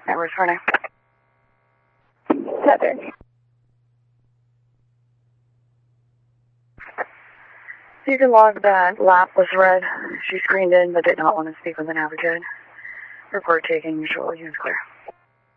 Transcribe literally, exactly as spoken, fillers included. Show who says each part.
Speaker 1: Where's her name?
Speaker 2: Seven.
Speaker 1: You can log that lap was red. She screened in but did not want to speak with an advocate. Report taken, usual, use clear.